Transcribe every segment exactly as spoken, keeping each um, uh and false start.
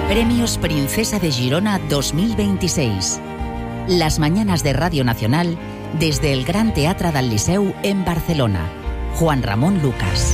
Premios Princesa de Girona dos mil veintiséis. Las mañanas de Radio Nacional desde el Gran Teatre del Liceu en Barcelona. Juan Ramón Lucas.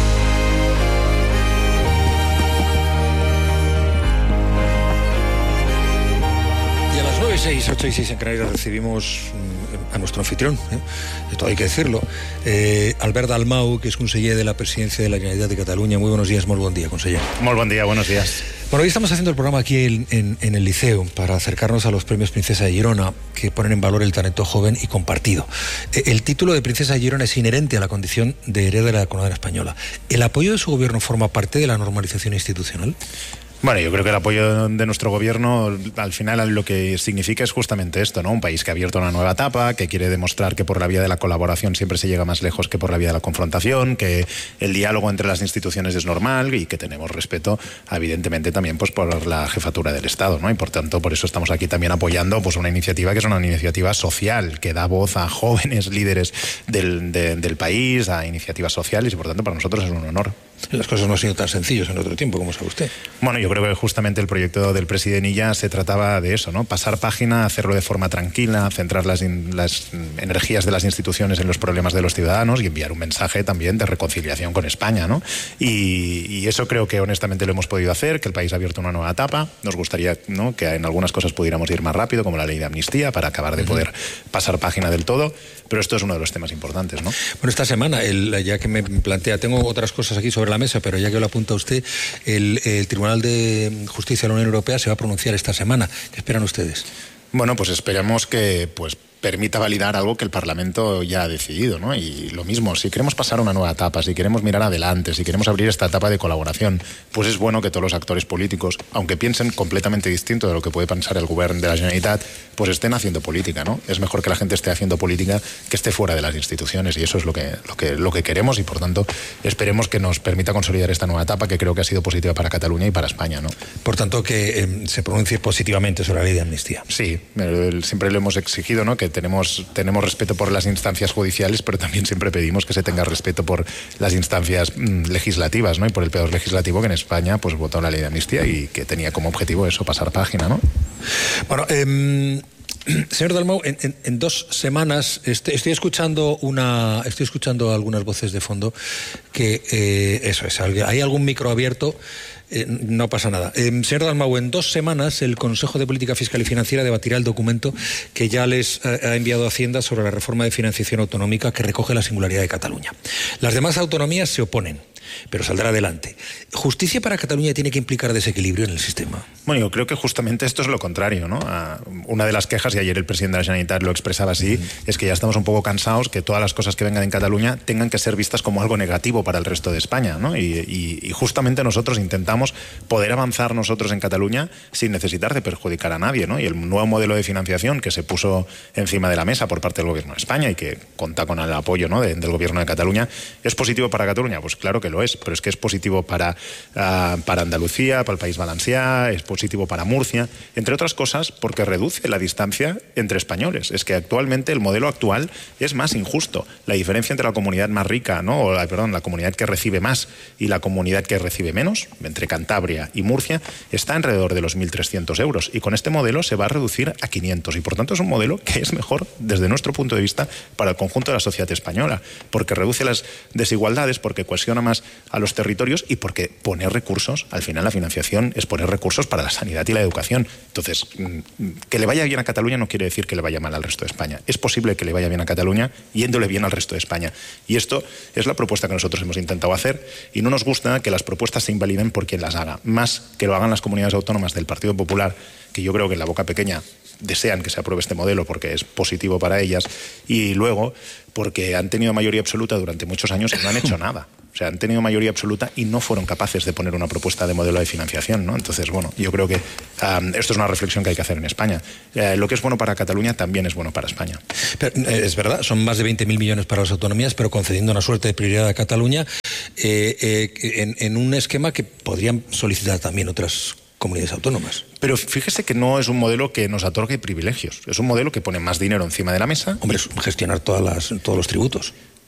Y a las nueve, seis, ocho y seis en Canarias recibimos a nuestro anfitrión, ¿eh? Esto hay que decirlo, eh, Albert Dalmau, que es conseller de la Presidencia de la Generalitat de Cataluña. Muy buenos días, muy buen día, conseller. Muy buen día, buenos días. Bueno, hoy estamos haciendo el programa aquí en, en, en el Liceo para acercarnos a los premios Princesa de Girona, que ponen en valor el talento joven y compartido. Eh, el título de Princesa de Girona es inherente a la condición de heredera de la corona española. ¿El apoyo de su gobierno forma parte de la normalización institucional? Bueno, yo creo que el apoyo de nuestro gobierno al final lo que significa es justamente esto, ¿no? Un país que ha abierto una nueva etapa, que quiere demostrar que por la vía de la colaboración siempre se llega más lejos que por la vía de la confrontación, que el diálogo entre las instituciones es normal y que tenemos respeto, evidentemente, también pues por la jefatura del Estado, ¿no? Y por tanto, por eso estamos aquí también apoyando pues una iniciativa que es una iniciativa social, que da voz a jóvenes líderes del, de, del país, a iniciativas sociales, y por tanto para nosotros es un honor. Las cosas no han sido tan sencillas en otro tiempo, como sabe usted. Bueno, yo creo que justamente el proyecto del presidente Illa se trataba de eso, ¿no? Pasar página, hacerlo de forma tranquila, centrar las, in, las energías de las instituciones en los problemas de los ciudadanos y enviar un mensaje también de reconciliación con España, ¿no? Y, y eso creo que honestamente lo hemos podido hacer, que el país ha abierto una nueva etapa. Nos gustaría, ¿no?, que en algunas cosas pudiéramos ir más rápido, como la ley de amnistía, para acabar de poder pasar página del todo, pero esto es uno de los temas importantes, ¿no? Bueno, esta semana, el, ya que me plantea, tengo otras cosas aquí sobre la mesa, pero ya que lo apunta usted, el, el Tribunal de Justicia de la Unión Europea se va a pronunciar esta semana. ¿Qué esperan ustedes? Bueno, pues esperemos que pues permita validar algo que el Parlamento ya ha decidido, ¿no? Y lo mismo, si queremos pasar a una nueva etapa, si queremos mirar adelante, si queremos abrir esta etapa de colaboración, pues es bueno que todos los actores políticos, aunque piensen completamente distinto de lo que puede pensar el Govern de la Generalitat, pues estén haciendo política, ¿no? Es mejor que la gente esté haciendo política que esté fuera de las instituciones, y eso es lo que, lo que, lo que queremos, y por tanto esperemos que nos permita consolidar esta nueva etapa, que creo que ha sido positiva para Cataluña y para España, ¿no? Por tanto, que eh, se pronuncie positivamente sobre la ley de amnistía. Sí, siempre lo hemos exigido, ¿no? Que tenemos, tenemos respeto por las instancias judiciales, pero también siempre pedimos que se tenga respeto por las instancias mmm, legislativas, ¿no? Y por el poder legislativo, que en España pues votó la ley de amnistía y que tenía como objetivo eso, pasar página, ¿no? Bueno, eh, señor Dalmau, en, en, en dos semanas este, estoy escuchando una, estoy escuchando algunas voces de fondo que eh, eso es, hay algún micro abierto. Eh, no pasa nada. Eh, señor Dalmau, en dos semanas el Consejo de Política Fiscal y Financiera debatirá el documento que ya les eh, ha enviado Hacienda sobre la reforma de financiación autonómica que recoge la singularidad de Cataluña. Las demás autonomías se oponen, pero saldrá adelante. ¿Justicia para Cataluña tiene que implicar desequilibrio en el sistema? Bueno, yo creo que justamente esto es lo contrario, ¿no? Una de las quejas, y ayer el presidente de la Generalitat lo expresaba así, mm. es que ya estamos un poco cansados que todas las cosas que vengan en Cataluña tengan que ser vistas como algo negativo para el resto de España, ¿no? Y, y, y justamente nosotros intentamos poder avanzar nosotros en Cataluña sin necesitar de perjudicar a nadie, ¿no? Y el nuevo modelo de financiación que se puso encima de la mesa por parte del Gobierno de España y que cuenta con el apoyo, ¿no?, de, del Gobierno de Cataluña, ¿es positivo para Cataluña? Pues claro que lo es, pero es que es positivo para, uh, para Andalucía, para el País Valencià, es positivo para Murcia, entre otras cosas porque reduce la distancia entre españoles. Es que actualmente el modelo actual es más injusto. La diferencia entre la comunidad más rica, ¿no?, o la, perdón, la comunidad que recibe más y la comunidad que recibe menos, entre Cantabria y Murcia, está alrededor de los mil trescientos euros, y con este modelo se va a reducir a quinientos, y por tanto es un modelo que es mejor desde nuestro punto de vista para el conjunto de la sociedad española, porque reduce las desigualdades, porque cohesiona más a los territorios y porque poner recursos, al final la financiación es poner recursos para la sanidad y la educación. Entonces, que le vaya bien a Cataluña no quiere decir que le vaya mal al resto de España. Es posible que le vaya bien a Cataluña yéndole bien al resto de España, y esto es la propuesta que nosotros hemos intentado hacer, y no nos gusta que las propuestas se invaliden por quien las haga, más que lo hagan las comunidades autónomas del Partido Popular, que yo creo que en la boca pequeña desean que se apruebe este modelo porque es positivo para ellas, y luego porque han tenido mayoría absoluta durante muchos años y no han hecho nada. O sea, han tenido mayoría absoluta y no fueron capaces de poner una propuesta de modelo de financiación, ¿no? Entonces, bueno, yo creo que um, esto es una reflexión que hay que hacer en España. Eh, lo que es bueno para Cataluña también es bueno para España. Pero, eh, es verdad, son más de veinte mil millones para las autonomías, pero concediendo una suerte de prioridad a Cataluña eh, eh, en, en un esquema que podrían solicitar también otras comunidades autónomas. Pero fíjese que no es un modelo que nos otorgue privilegios. Es un modelo que pone más dinero encima de la mesa. Hombre, es gestionar todas las, todos los tributos.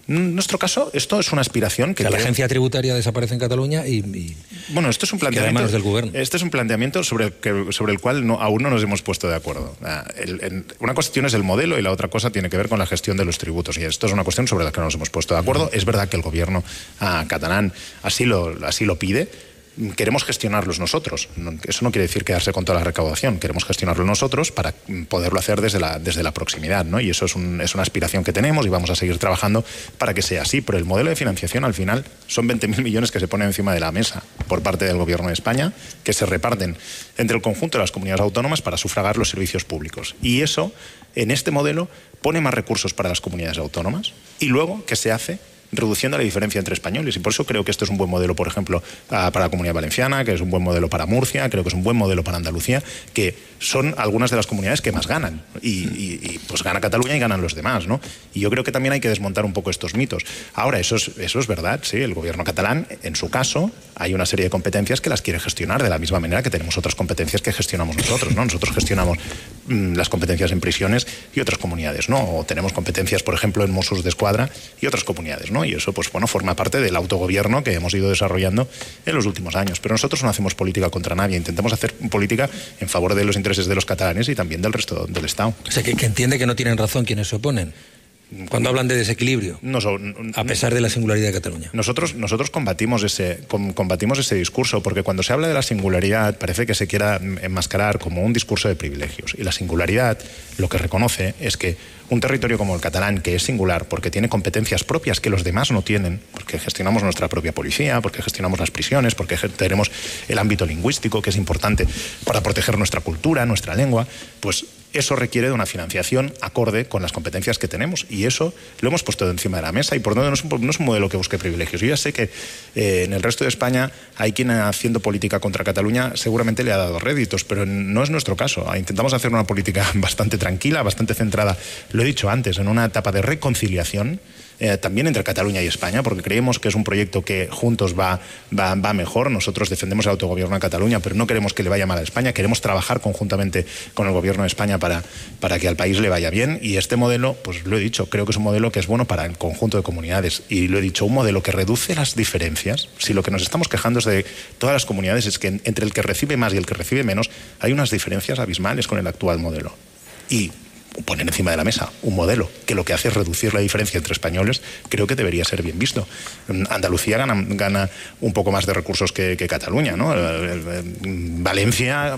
En nuestro caso, esto es una aspiración que... O sea, la creo... agencia tributaria desaparece en Cataluña y... y bueno, esto es un planteamiento... manos del gobierno. Este es un planteamiento sobre el, que, sobre el cual no, aún no nos hemos puesto de acuerdo. El, el, una cuestión es el modelo y la otra cosa tiene que ver con la gestión de los tributos. Y esto es una cuestión sobre la que no nos hemos puesto de acuerdo. Es verdad que el gobierno ah, catalán así lo, así lo pide. Queremos gestionarlos nosotros. Eso no quiere decir quedarse con toda la recaudación. Queremos gestionarlo nosotros para poderlo hacer desde la, desde la proximidad, ¿no? Y eso es, un, es una aspiración que tenemos y vamos a seguir trabajando para que sea así. Pero el modelo de financiación, al final, son veinte mil millones que se ponen encima de la mesa por parte del Gobierno de España, que se reparten entre el conjunto de las comunidades autónomas para sufragar los servicios públicos. Y eso, en este modelo, pone más recursos para las comunidades autónomas. Y luego, ¿qué se hace? Reduciendo la diferencia entre españoles, y por eso creo que esto es un buen modelo, por ejemplo, para la Comunidad Valenciana, que es un buen modelo para Murcia, creo que es un buen modelo para Andalucía, que son algunas de las comunidades que más ganan, y, y, y pues gana Cataluña y ganan los demás, ¿no? Y yo creo que también hay que desmontar un poco estos mitos. Ahora, eso es, eso es verdad, sí, el gobierno catalán, en su caso, hay una serie de competencias que las quiere gestionar de la misma manera que tenemos otras competencias que gestionamos nosotros, ¿no? Nosotros gestionamos mmm, las competencias en prisiones y otras comunidades, ¿no? O tenemos competencias, por ejemplo, en Mossos d'Esquadra y otras comunidades, ¿no? Y eso, pues bueno, forma parte del autogobierno que hemos ido desarrollando en los últimos años. Pero nosotros no hacemos política contra nadie, intentamos hacer política en favor de los intereses de los catalanes y también del resto del Estado. O sea, que, que entiende que no tienen razón quienes se oponen cuando hablan de desequilibrio, no, a pesar de la singularidad de Cataluña. Nosotros, nosotros combatimos ese, combatimos ese discurso, porque cuando se habla de la singularidad parece que se quiera enmascarar como un discurso de privilegios. Y la singularidad lo que reconoce es que un territorio como el catalán, que es singular porque tiene competencias propias que los demás no tienen, porque gestionamos nuestra propia policía, porque gestionamos las prisiones, porque tenemos el ámbito lingüístico, que es importante para proteger nuestra cultura, nuestra lengua, pues eso requiere de una financiación acorde con las competencias que tenemos, y eso lo hemos puesto encima de la mesa, y por tanto no es un, no es un modelo que busque privilegios. Yo ya sé que eh, en el resto de España hay quien haciendo política contra Cataluña seguramente le ha dado réditos, pero no es nuestro caso. Intentamos hacer una política bastante tranquila, bastante centrada, lo he dicho antes, en una etapa de reconciliación, Eh, también entre Cataluña y España, porque creemos que es un proyecto que juntos va, va, va mejor. Nosotros defendemos el autogobierno en Cataluña, pero no queremos que le vaya mal a España, queremos trabajar conjuntamente con el gobierno de España para, para que al país le vaya bien, y este modelo, pues lo he dicho, creo que es un modelo que es bueno para el conjunto de comunidades, y lo he dicho, un modelo que reduce las diferencias. Si lo que nos estamos quejando es de todas las comunidades, es que entre el que recibe más y el que recibe menos hay unas diferencias abismales con el actual modelo. Y poner encima de la mesa un modelo que lo que hace es reducir la diferencia entre españoles, creo que debería ser bien visto. Andalucía gana, gana un poco más de recursos que, que Cataluña, ¿no? Valencia,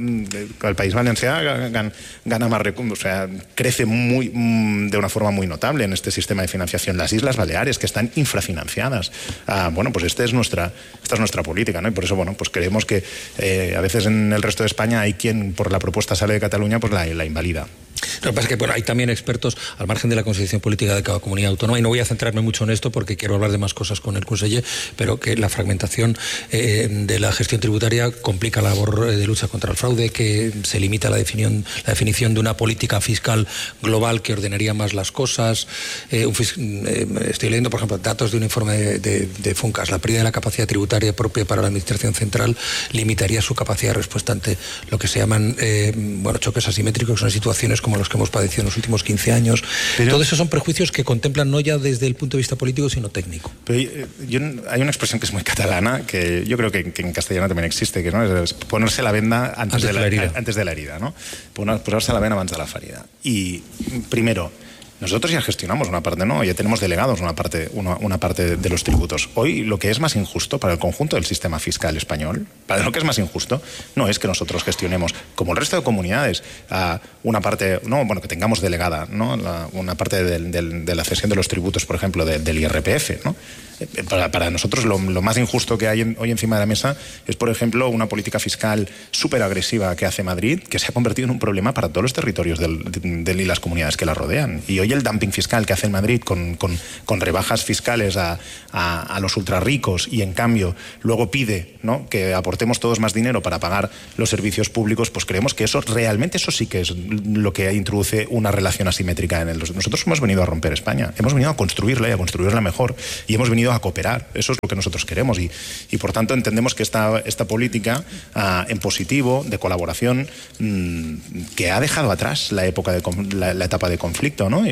el país valenciano gana, gana más recursos, o sea, crece muy, de una forma muy notable en este sistema de financiación. Las Islas Baleares, que están infrafinanciadas. Ah, bueno, pues este es nuestra, esta es nuestra política, ¿no? Y por eso, bueno, pues creemos que eh, a veces en el resto de España hay quien por la propuesta sale de Cataluña, pues la, la invalida. Lo que pasa es que bueno, hay también expertos al margen de la constitución política de cada comunidad autónoma, y no voy a centrarme mucho en esto porque quiero hablar de más cosas con el conseller, pero que la fragmentación eh, de la gestión tributaria complica la labor de lucha contra el fraude, que se limita la definición, la definición de una política fiscal global que ordenaría más las cosas. Eh, un eh, estoy leyendo, por ejemplo, datos de un informe de, de, de Funcas. La pérdida de la capacidad tributaria propia para la administración central limitaría su capacidad de respuesta ante lo que se llaman eh, bueno, choques asimétricos, que son situaciones como los que hemos padecido en los últimos quince años. Pero, todo eso son prejuicios que contemplan no ya desde el punto de vista político, sino técnico. Pero yo, hay una expresión que es muy catalana, que yo creo que, que en castellano también existe, que ¿no? es ponerse la venda antes, antes, de, la, de la herida. antes de la herida, ¿no? Ponerse la venda antes de la ferida. Y primero, nosotros ya gestionamos una parte, ¿no? Ya tenemos delegados una parte, una, una parte de los tributos. Hoy lo que es más injusto para el conjunto del sistema fiscal español, para lo que es más injusto, no es que nosotros gestionemos, como el resto de comunidades, uh, una parte, no, bueno, que tengamos delegada, ¿no? La, una parte de, de, de la cesión de los tributos, por ejemplo, de, del I R P F, ¿no? Para, para nosotros lo, lo más injusto que hay en, hoy encima de la mesa es, por ejemplo, una política fiscal súper agresiva que hace Madrid, que se ha convertido en un problema para todos los territorios del, del, y las comunidades que la rodean. Y hoy el dumping fiscal que hace en Madrid con, con, con rebajas fiscales a, a, a los ultrarricos, y en cambio luego pide, ¿no?, que aportemos todos más dinero para pagar los servicios públicos, pues creemos que eso realmente, eso sí que es lo que introduce una relación asimétrica en el... Nosotros hemos venido a romper España, hemos venido a construirla y a construirla mejor, y hemos venido a cooperar. Eso es lo que nosotros queremos, y, y por tanto entendemos que esta, esta política uh, en positivo, de colaboración, mmm, que ha dejado atrás la época de la, la etapa de conflicto, ¿no? Y,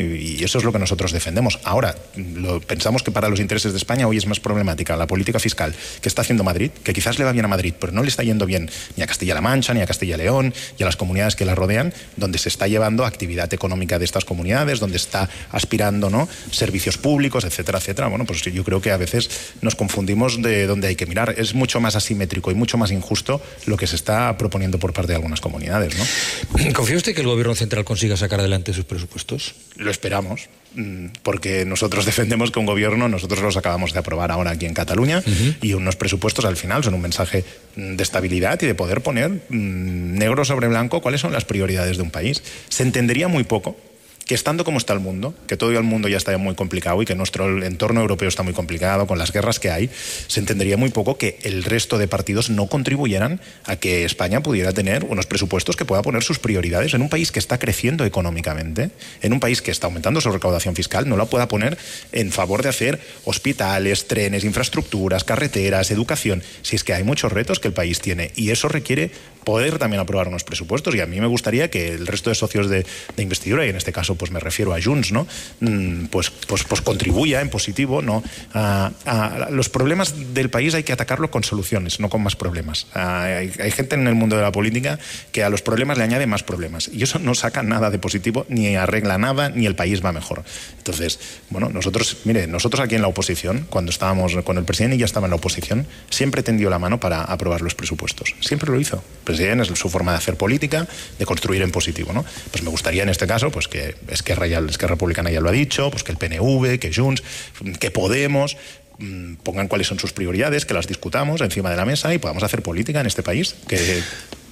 Y, y eso es lo que nosotros defendemos. Ahora, lo, pensamos que para los intereses de España hoy es más problemática la política fiscal que está haciendo Madrid, que quizás le va bien a Madrid, pero no le está yendo bien ni a Castilla-La Mancha, ni a Castilla-León, y a las comunidades que la rodean, donde se está llevando actividad económica de estas comunidades, donde está aspirando, ¿no?, servicios públicos, etcétera, etcétera. Bueno, pues yo creo que a veces nos confundimos de dónde hay que mirar. Es mucho más asimétrico y mucho más injusto lo que se está proponiendo por parte de algunas comunidades, ¿no? ¿Confía usted que el Gobierno central consiga sacar adelante sus presupuestos? Lo esperamos, porque nosotros defendemos que un gobierno, nosotros los acabamos de aprobar ahora aquí en Cataluña, uh-huh. y unos presupuestos al final son un mensaje de estabilidad y de poder poner mmm, negro sobre blanco cuáles son las prioridades de un país. Se entendería muy poco que estando como está el mundo, que todo el mundo ya está muy complicado y que nuestro entorno europeo está muy complicado con las guerras que hay, se entendería muy poco que el resto de partidos no contribuyeran a que España pudiera tener unos presupuestos que pueda poner sus prioridades en un país que está creciendo económicamente, en un país que está aumentando su recaudación fiscal, no la pueda poner en favor de hacer hospitales, trenes, infraestructuras, carreteras, educación, si es que hay muchos retos que el país tiene, y eso requiere poder también aprobar unos presupuestos, y a mí me gustaría que el resto de socios de, de investidura, y en este caso pues me refiero a Junts, ¿no?, pues, pues, pues contribuya en positivo, ¿no? A, a los problemas del país hay que atacarlo con soluciones, no con más problemas. Hay, hay gente en el mundo de la política que a los problemas le añade más problemas, y eso no saca nada de positivo, ni arregla nada, ni el país va mejor. Entonces, bueno, nosotros, mire, nosotros aquí en la oposición, cuando estábamos, cuando el presidente ya estaba en la oposición, siempre tendió la mano para aprobar los presupuestos, siempre lo hizo. El presidente es su forma de hacer política, de construir en positivo, ¿no? Pues me gustaría en este caso, pues que Esquerra, ya, Esquerra Republicana ya lo ha dicho, pues que el P N V, que Junts, que Podemos mmm, pongan cuáles son sus prioridades, que las discutamos encima de la mesa y podamos hacer política en este país. Que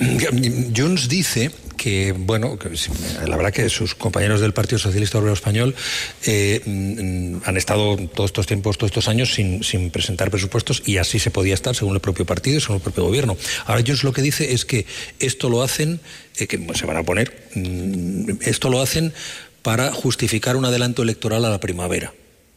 Junts dice que, bueno, que la verdad que sus compañeros del Partido Socialista Obrero Español eh, han estado todos estos tiempos, todos estos años sin, sin presentar presupuestos, y así se podía estar según el propio partido y según el propio gobierno. Ahora Junts lo que dice es que esto lo hacen, eh, que se van a poner, esto lo hacen para justificar un adelanto electoral a la primavera.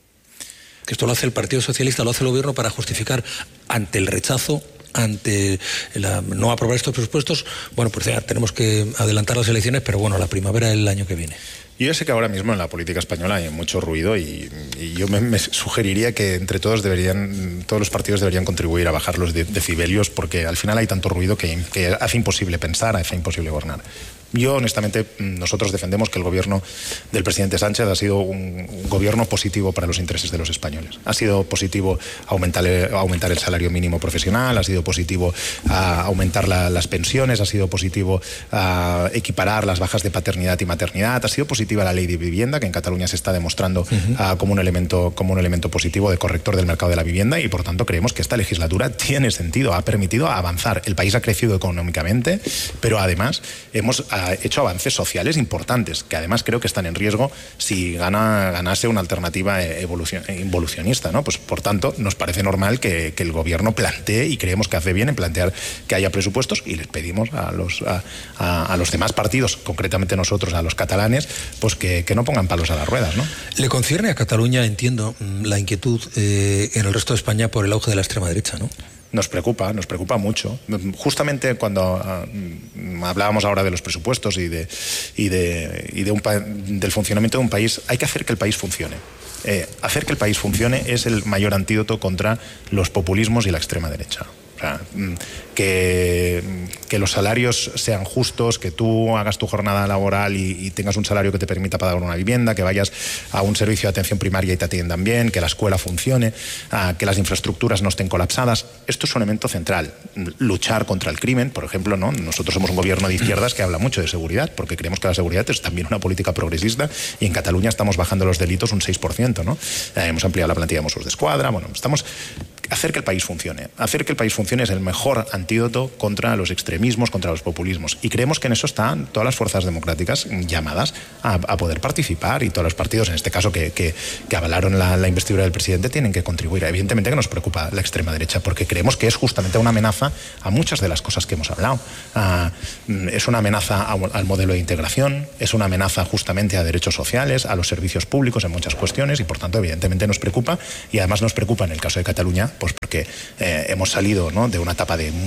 Que esto lo hace el Partido Socialista, lo hace el gobierno para justificar ante el rechazo, ante la, no aprobar estos presupuestos. Bueno, pues ya tenemos que adelantar las elecciones, pero bueno, la primavera es el año que viene. Yo sé que ahora mismo en la política española hay mucho ruido, y, y yo me, me sugeriría que entre todos deberían, todos los partidos deberían contribuir a bajar los de, decibelios, porque al final hay tanto ruido que, que hace imposible pensar, hace imposible gobernar. Yo, honestamente, nosotros defendemos que el gobierno del presidente Sánchez ha sido un, un gobierno positivo para los intereses de los españoles. Ha sido positivo aumentar, aumentar el salario mínimo profesional, ha sido positivo a aumentar la, las pensiones, ha sido positivo a equiparar las bajas de paternidad y maternidad, ha sido positiva la ley de vivienda, que en Cataluña se está demostrando uh-huh. uh, como, un elemento, como un elemento positivo de corrector del mercado de la vivienda, y por tanto creemos que esta legislatura tiene sentido, ha permitido avanzar. El país ha crecido económicamente, pero además hemos ha hecho avances sociales importantes, que además creo que están en riesgo si gana, ganase una alternativa evolucion, involucionista, ¿no? Pues por tanto nos parece normal que, que el gobierno plantee, y creemos que hace bien en plantear que haya presupuestos, y les pedimos a los, a, a, a los demás partidos, concretamente nosotros, a los catalanes, pues que, que no pongan palos a las ruedas, ¿no? Le concierne a Cataluña, entiendo, la inquietud eh, en el resto de España por el auge de la extrema derecha, ¿no? Nos preocupa, nos preocupa mucho. Justamente cuando uh, hablábamos ahora de los presupuestos y, de, y, de, y de un pa- del funcionamiento de un país, hay que hacer que el país funcione. Eh, hacer que el país funcione es el mayor antídoto contra los populismos y la extrema derecha. O sea, que, que los salarios sean justos, que tú hagas tu jornada laboral y, y tengas un salario que te permita pagar una vivienda, que vayas a un servicio de atención primaria y te atiendan bien, que la escuela funcione, uh, que las infraestructuras no estén colapsadas. Esto es un elemento central. Luchar contra el crimen, por ejemplo, ¿no? Nosotros somos un gobierno de izquierdas que habla mucho de seguridad, porque creemos que la seguridad es también una política progresista, y en Cataluña estamos bajando los delitos un seis por ciento, ¿no? Eh, hemos ampliado la plantilla de Mossos d'Esquadra. Bueno, estamos... Hacer que el país funcione. Hacer que el país funcione es el mejor antídoto contra los extremismos, contra los populismos. Y creemos que en eso están todas las fuerzas democráticas llamadas a, a poder participar, y todos los partidos, en este caso, que, que, que avalaron la, la investidura del presidente, tienen que contribuir. Evidentemente que nos preocupa la extrema derecha, porque creemos que es justamente una amenaza a muchas de las cosas que hemos hablado. Uh, es una amenaza a, al modelo de integración, es una amenaza justamente a derechos sociales, a los servicios públicos en muchas cuestiones, y por tanto evidentemente nos preocupa, y además nos preocupa en el caso de Cataluña, pues porque eh, hemos salido, ¿no?, de una etapa de mucha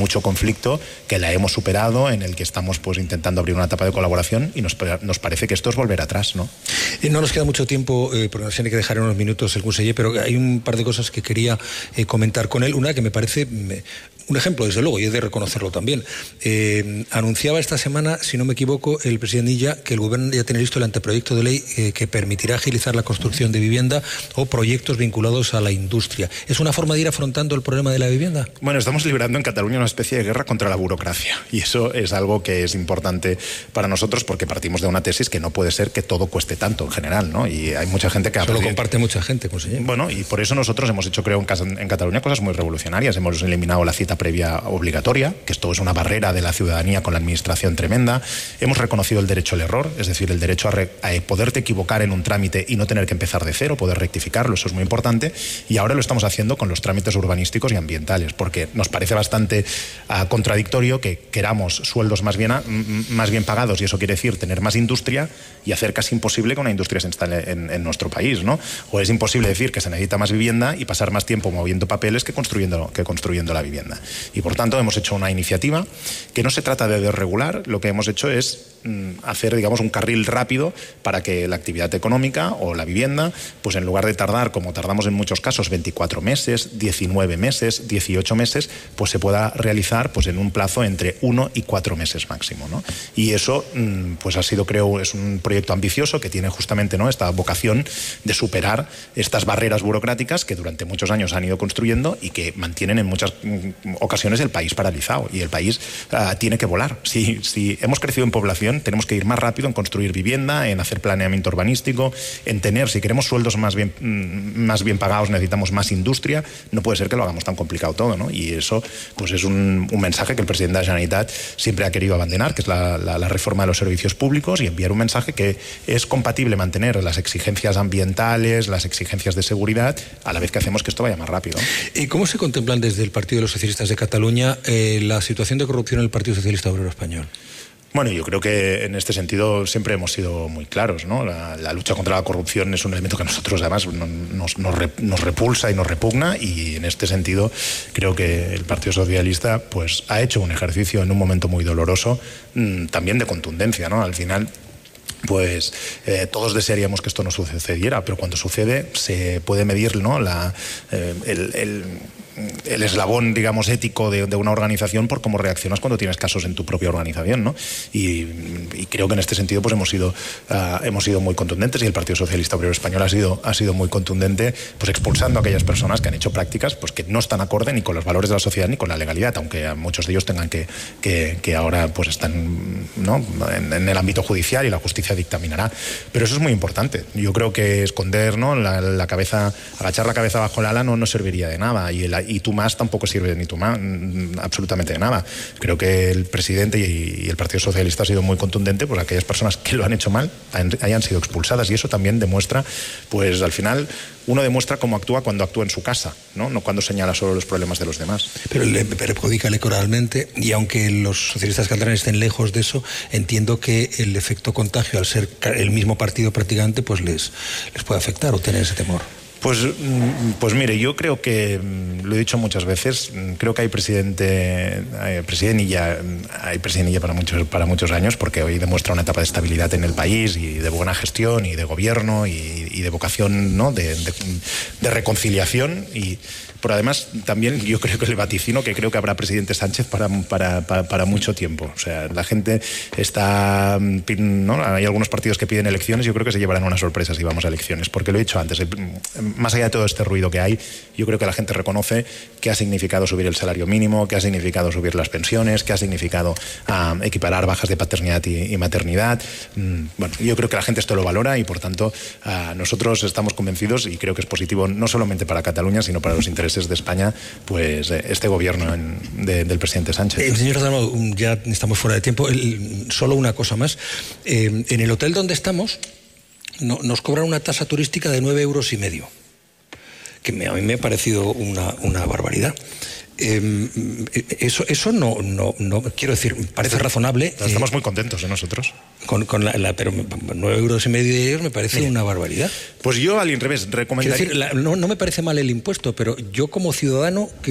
mucho conflicto, que la hemos superado, en el que estamos pues intentando abrir una etapa de colaboración y nos, nos parece que esto es volver atrás, ¿no? Eh, no nos queda mucho tiempo, eh, porque nos tiene que dejar en unos minutos el conseller, pero hay un par de cosas que quería eh, comentar con él. Una que me parece me, un ejemplo, desde luego, y he de reconocerlo también. Eh, anunciaba esta semana, si no me equivoco, el presidente Illa, que el gobierno ya tiene listo el anteproyecto de ley eh, que permitirá agilizar la construcción de vivienda o proyectos vinculados a la industria. ¿Es una forma de ir afrontando el problema de la vivienda? Bueno, estamos librando en Cataluña una especie de guerra contra la burocracia, y eso es algo que es importante para nosotros, porque partimos de una tesis que no puede ser que todo cueste tanto en general, ¿no? Y hay mucha gente que... Eso lo comparte mucha gente, consejero. Bueno, y por eso nosotros hemos hecho, creo, en, en Cataluña cosas muy revolucionarias. Hemos eliminado la cita previa obligatoria, que esto es una barrera de la ciudadanía con la administración tremenda. Hemos reconocido el derecho al error, es decir, el derecho a, re, a poderte equivocar en un trámite y no tener que empezar de cero, poder rectificarlo, eso es muy importante. Y ahora lo estamos haciendo con los trámites urbanísticos y ambientales, porque nos parece bastante uh, contradictorio que queramos sueldos más bien, a, más bien pagados, y eso quiere decir tener más industria, y hacer casi imposible que una industria se instale en, en nuestro país, ¿no? O es imposible decir que se necesita más vivienda y pasar más tiempo moviendo papeles que construyendo, que construyendo la vivienda. Y por tanto hemos hecho una iniciativa que no se trata de desregular, lo que hemos hecho es mm, hacer, digamos, un carril rápido para que la actividad económica o la vivienda, pues en lugar de tardar, como tardamos en muchos casos, veinticuatro meses, diecinueve meses, dieciocho meses, pues se pueda realizar pues en un plazo entre uno y cuatro meses máximo, ¿no? Y eso mm, pues ha sido, creo, es un proyecto ambicioso que tiene justamente, ¿no?, esta vocación de superar estas barreras burocráticas que durante muchos años han ido construyendo y que mantienen en muchas mm, ocasiones el país paralizado, y el país uh, tiene que volar. Si, si hemos crecido en población, tenemos que ir más rápido en construir vivienda, en hacer planeamiento urbanístico, en tener, si queremos sueldos más bien, mm, más bien pagados, necesitamos más industria. No puede ser que lo hagamos tan complicado todo, ¿no? Y eso pues es un, un mensaje que el presidente de la Generalitat siempre ha querido abandonar, que es la, la, la reforma de los servicios públicos, y enviar un mensaje que es compatible mantener las exigencias ambientales, las exigencias de seguridad, a la vez que hacemos que esto vaya más rápido. ¿Y cómo se contemplan desde el Partido de los Socialistas de Cataluña eh, la situación de corrupción en el Partido Socialista Obrero Español? Bueno, yo creo que en este sentido siempre hemos sido muy claros, ¿no? La, la lucha contra la corrupción es un elemento que a nosotros además nos, nos, nos repulsa y nos repugna, y en este sentido creo que el Partido Socialista pues ha hecho un ejercicio en un momento muy doloroso, mmm, también de contundencia, ¿no? Al final, pues eh, todos desearíamos que esto no sucediera, pero cuando sucede se puede medir, ¿no?, la, eh, el, el el eslabón, digamos, ético de, de una organización por cómo reaccionas cuando tienes casos en tu propia organización, ¿no? Y, y creo que en este sentido pues hemos sido uh, hemos sido muy contundentes, y el Partido Socialista Obrero Español ha sido ha sido muy contundente, pues expulsando a aquellas personas que han hecho prácticas pues que no están acorde ni con los valores de la sociedad ni con la legalidad, aunque muchos de ellos tengan que que, que ahora pues están, ¿no?, en, en el ámbito judicial y la justicia dictaminará. Pero eso es muy importante. Yo creo que esconder, ¿no?, la, la cabeza, agachar la cabeza bajo el ala no nos serviría de nada, y el y tú más tampoco sirve ni tú más, absolutamente de nada. Creo que el presidente y el Partido Socialista ha sido muy contundente, pues aquellas personas que lo han hecho mal hayan sido expulsadas, y eso también demuestra, pues al final uno demuestra cómo actúa cuando actúa en su casa, no, no cuando señala solo los problemas de los demás. Pero le perjudica electoralmente, y aunque los socialistas catalanes estén lejos de eso, entiendo que el efecto contagio, al ser el mismo partido prácticamente, pues les, les puede afectar o tener ese temor. Pues, pues mire, yo creo que, lo he dicho muchas veces, creo que hay presidente, hay presidenilla, hay presidenilla para muchos, para muchos años, porque hoy demuestra una etapa de estabilidad en el país y de buena gestión y de gobierno y, y de vocación, ¿no?, de, de, de reconciliación. Y pero además también yo creo que le vaticino que creo que habrá presidente Sánchez para, para, para, para mucho tiempo. O sea, la gente está, ¿no?, hay algunos partidos que piden elecciones, yo creo que se llevarán una sorpresa si vamos a elecciones, porque lo he dicho antes, más allá de todo este ruido que hay, yo creo que la gente reconoce qué ha significado subir el salario mínimo, qué ha significado subir las pensiones, qué ha significado uh, equiparar bajas de paternidad y, y maternidad. Mm, bueno, yo creo que la gente esto lo valora, y por tanto uh, nosotros estamos convencidos, y creo que es positivo no solamente para Cataluña, sino para los intereses de España, pues este gobierno en, de, del presidente Sánchez. Eh, señor Dalmau, ya estamos fuera de tiempo. El, solo una cosa más. Eh, en el hotel donde estamos no, nos cobran una tasa turística de nueve euros y medio, que me, a mí me ha parecido una, una barbaridad. Eh, eso eso no, no, no, quiero decir, parece razonable. Estamos eh, muy contentos de nosotros. Con, con la, la, pero nueve euros y medio de ellos me parece sí. una barbaridad. Pues yo al revés recomendaría. Quiero decir, la, no, no me parece mal el impuesto, pero yo como ciudadano